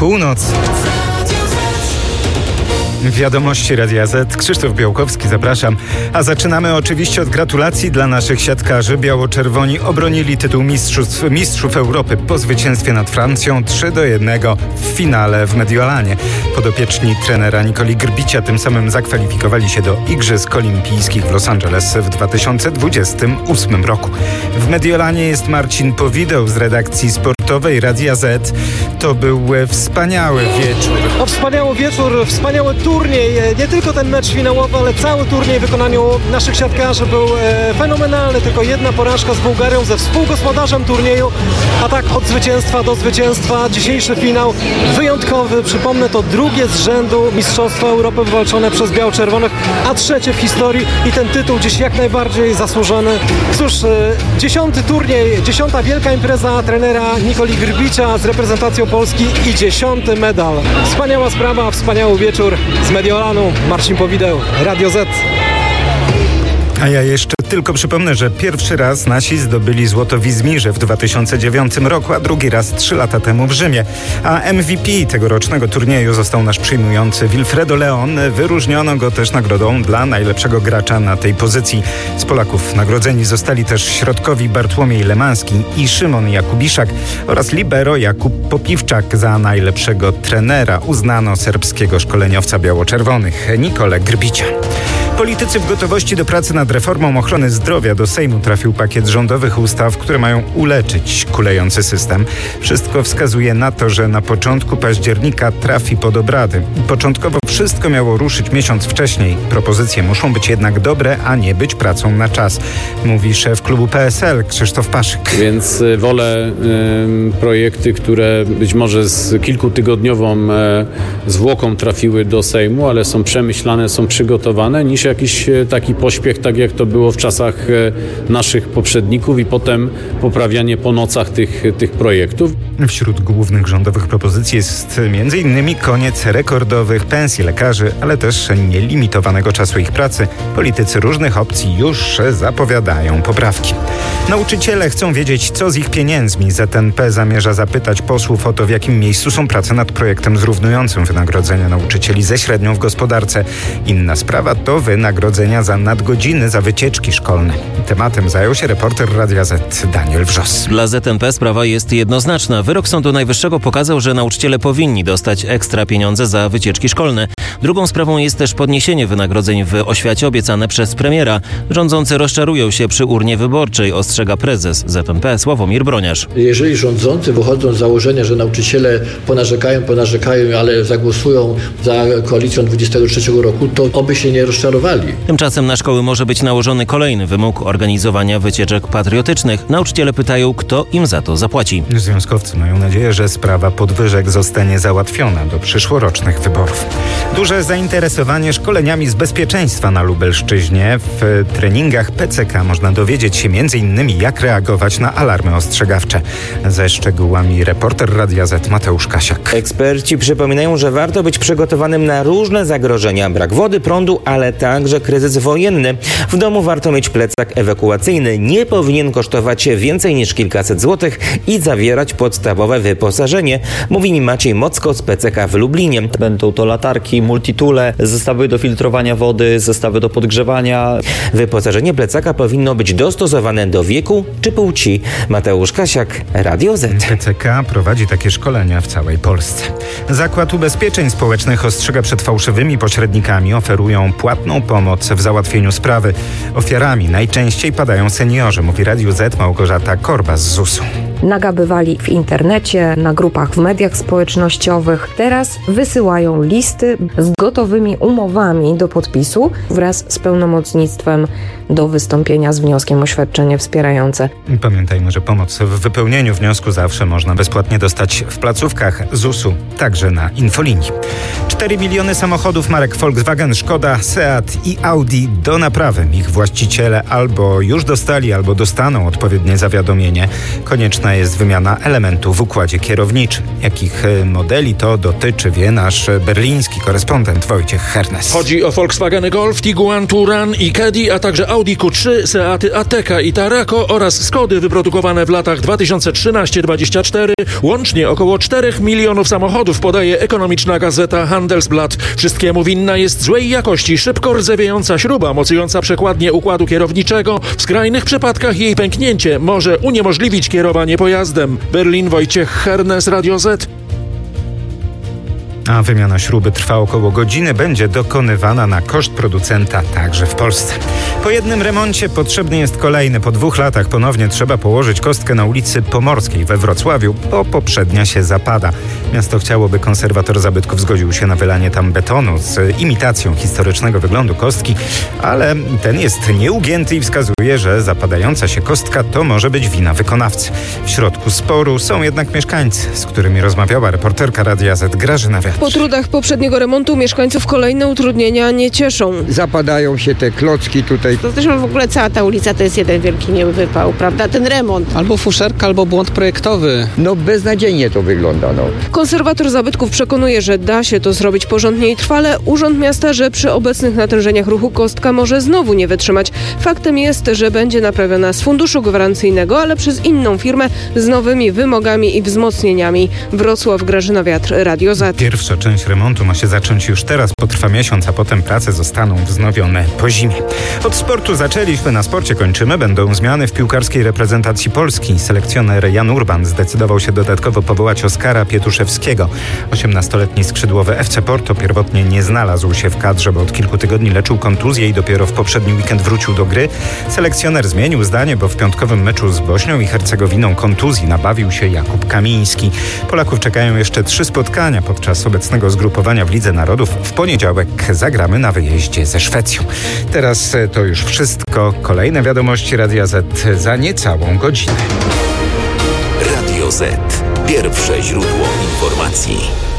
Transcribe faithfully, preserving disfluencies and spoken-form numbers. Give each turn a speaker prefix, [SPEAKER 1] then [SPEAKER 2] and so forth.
[SPEAKER 1] północ. Wiadomości Radia Z. Krzysztof Białkowski, zapraszam. A zaczynamy oczywiście od gratulacji dla naszych siatkarzy. Biało-czerwoni obronili tytuł mistrzów, mistrzów Europy po zwycięstwie nad Francją trzy do jednego w finale w Mediolanie. Podopieczni trenera Nikoli Grbicia tym samym zakwalifikowali się do Igrzysk Olimpijskich w Los Angeles w dwa tysiące dwudziestym ósmym roku. W Mediolanie jest Marcin Powideł z redakcji sportowej Radia Z. To był wspaniały wieczór.
[SPEAKER 2] O, wspaniały wieczór, wspaniały turniej. Nie tylko ten mecz finałowy, ale cały turniej w wykonaniu naszych siatkarzy był e, fenomenalny. Tylko jedna porażka z Bułgarią, ze współgospodarzem turnieju. A tak od zwycięstwa do zwycięstwa. Dzisiejszy finał wyjątkowy. Przypomnę, to drugie z rzędu Mistrzostwa Europy wywalczone przez biało-czerwonych, a trzecie w historii i ten tytuł dziś jak najbardziej zasłużony. Cóż, e, dziesiąty turniej, dziesiąta wielka impreza trenera Nikoli Grbicia z reprezentacją Polski i dziesiąty medal. Wspaniała sprawa, wspaniały wieczór. Z Mediolanu Marcin Powideł, Radio Z.
[SPEAKER 1] A ja jeszcze tylko przypomnę, że pierwszy raz nasi zdobyli złoto w Izmirze w dwa tysiące dziewiątym roku, a drugi raz trzy lata temu w Rzymie. A M V P tegorocznego turnieju został nasz przyjmujący Wilfredo Leon. Wyróżniono go też nagrodą dla najlepszego gracza na tej pozycji. Z Polaków nagrodzeni zostali też środkowi Bartłomiej Lemanski i Szymon Jakubiszak oraz libero Jakub Popiwczak. Za najlepszego trenera uznano serbskiego szkoleniowca biało-czerwonych Nikolę Grbicia. Politycy w gotowości do pracy nad reformą ochrony zdrowia. Do Sejmu trafił pakiet rządowych ustaw, które mają uleczyć kulejący system. Wszystko wskazuje na to, że na początku października trafi pod obrady. Początkowo wszystko miało ruszyć miesiąc wcześniej. Propozycje muszą być jednak dobre, a nie być pracą na czas, mówi szef klubu P S L Krzysztof Paszyk.
[SPEAKER 3] Więc wolę y, projekty, które być może z kilkutygodniową y, zwłoką trafiły do Sejmu, ale są przemyślane, są przygotowane, niż jakiś taki pośpiech, tak jak to było w czasach naszych poprzedników i potem poprawianie po nocach tych, tych projektów.
[SPEAKER 1] Wśród głównych rządowych propozycji jest między innymi koniec rekordowych pensji lekarzy, ale też nielimitowanego czasu ich pracy. Politycy różnych opcji już zapowiadają poprawki. Nauczyciele chcą wiedzieć, co z ich pieniędzmi. Z N P zamierza zapytać posłów o to, w jakim miejscu są prace nad projektem zrównującym wynagrodzenia nauczycieli ze średnią w gospodarce. Inna sprawa to wynagrodzenia za nadgodziny, za wycieczki szkolne. Tematem zajął się reporter Radia Z Daniel Wrzos.
[SPEAKER 4] Dla Z N P sprawa jest jednoznaczna. Wyrok Sądu Najwyższego pokazał, że nauczyciele powinni dostać ekstra pieniądze za wycieczki szkolne. Drugą sprawą jest też podniesienie wynagrodzeń w oświacie obiecane przez premiera. Rządzący rozczarują się przy urnie wyborczej, ostrzega prezes Z N P Sławomir Broniarz.
[SPEAKER 5] Jeżeli rządzący wychodzą z założenia, że nauczyciele ponarzekają, ponarzekają, ale zagłosują za koalicją dwudziestego trzeciego roku, to oby się nie rozczarowali.
[SPEAKER 4] Tymczasem na szkoły może być nałożony kolejny wymóg organizowania wycieczek patriotycznych. Nauczyciele pytają, kto im za to zapłaci.
[SPEAKER 1] Związkowcy mają nadzieję, że sprawa podwyżek zostanie załatwiona do przyszłorocznych wyborów. Duże zainteresowanie szkoleniami z bezpieczeństwa na Lubelszczyźnie. W treningach P C K można dowiedzieć się między innymi, jak reagować na alarmy ostrzegawcze. Ze szczegółami reporter Radia Z Mateusz Kasiak.
[SPEAKER 6] Eksperci przypominają, że warto być przygotowanym na różne zagrożenia. Brak wody, prądu, ale także kryzys wojenny. W domu warto mieć plecak ewakuacyjny. Nie powinien kosztować więcej niż kilkaset złotych i zawierać podstawowe wyposażenie, mówi mi Maciej Mocko z P C K w Lublinie.
[SPEAKER 7] Będą to latarki, multitule, zestawy do filtrowania wody, zestawy do podgrzewania.
[SPEAKER 6] Wyposażenie plecaka powinno być dostosowane do wieku czy płci. Mateusz Kasiak, Radio Z.
[SPEAKER 1] P C K prowadzi takie szkolenia w całej Polsce. Zakład Ubezpieczeń Społecznych ostrzega przed fałszywymi pośrednikami. Oferują płatną pomoc w załatwieniu sprawy. Ofiarami najczęściej padają seniorzy, mówi Radiu Z Małgorzata Korba z zusu.
[SPEAKER 8] Nagabywali w internecie, na grupach w mediach społecznościowych. Teraz wysyłają listy z gotowymi umowami do podpisu wraz z pełnomocnictwem do wystąpienia z wnioskiem o świadczenie wspierające.
[SPEAKER 1] Pamiętajmy, że pomoc w wypełnieniu wniosku zawsze można bezpłatnie dostać w placówkach zusu, także na infolinii. cztery miliony samochodów marek Volkswagen, Szkoda, Seat i Audi do naprawy. Ich właściciele albo już dostali, albo dostaną odpowiednie zawiadomienie. Konieczna jest wymiana elementów w układzie kierowniczym. Jakich modeli to dotyczy, wie nasz berliński korespondent Wojciech Hernes.
[SPEAKER 9] Chodzi o Volkswagen Golf, Tiguan, Touran i Caddy, a także Audi Audi Q trzy, Seaty Ateca i Tarraco oraz Skody wyprodukowane w latach dwa tysiące trzynaście do dwutysięcznego czwartego. Łącznie około czterech milionów samochodów, podaje ekonomiczna gazeta Handelsblatt. Wszystkiemu winna jest złej jakości, szybko rdzewiejąca śruba mocująca przekładnię układu kierowniczego. W skrajnych przypadkach jej pęknięcie może uniemożliwić kierowanie pojazdem. Berlin, Wojciech Hernes, Radio Z.
[SPEAKER 1] A wymiana śruby trwa około godziny, będzie dokonywana na koszt producenta także w Polsce. Po jednym remoncie potrzebny jest kolejny. Po dwóch latach ponownie trzeba położyć kostkę na ulicy Pomorskiej we Wrocławiu, bo poprzednia się zapada. Miasto chciałoby, konserwator zabytków zgodził się na wylanie tam betonu z imitacją historycznego wyglądu kostki, ale ten jest nieugięty i wskazuje, że zapadająca się kostka to może być wina wykonawcy. W środku sporu są jednak mieszkańcy, z którymi rozmawiała reporterka Radia Z Grażyna Wiatr.
[SPEAKER 10] Po trudach poprzedniego remontu mieszkańców kolejne utrudnienia nie cieszą.
[SPEAKER 11] Zapadają się te klocki tutaj.
[SPEAKER 12] To zresztą w ogóle cała ta ulica to jest jeden wielki niewypał, prawda? Ten remont.
[SPEAKER 13] Albo fuszerka, albo błąd projektowy.
[SPEAKER 11] No beznadziejnie to wygląda, no.
[SPEAKER 10] Konserwator zabytków przekonuje, że da się to zrobić porządnie i trwale. Urząd Miasta, że przy obecnych natężeniach ruchu kostka może znowu nie wytrzymać. Faktem jest, że będzie naprawiona z funduszu gwarancyjnego, ale przez inną firmę z nowymi wymogami i wzmocnieniami. Wrocław, Grażyna Wiatr, Radio Z.
[SPEAKER 1] Pierwsza część remontu ma się zacząć już teraz, potrwa miesiąc, a potem prace zostaną wznowione po zimie. Od sportu zaczęliśmy, na sporcie kończymy. Będą zmiany w piłkarskiej reprezentacji Polski. Selekcjoner Jan Urban zdecydował się dodatkowo powołać Oskara Pietuszewskiego. osiemnastoletni skrzydłowy F C Porto pierwotnie nie znalazł się w kadrze, bo od kilku tygodni leczył kontuzję i dopiero w poprzedni weekend wrócił do gry. Selekcjoner zmienił zdanie, bo w piątkowym meczu z Bośnią i Hercegowiną kontuzji nabawił się Jakub Kamiński. Polaków czekają jeszcze trzy spotkania podczas obecnego zgrupowania w Lidze Narodów. W poniedziałek zagramy na wyjeździe ze Szwecją. Teraz to już wszystko. Kolejne wiadomości Radia Z za niecałą godzinę.
[SPEAKER 14] Radio Z. Pierwsze źródło informacji.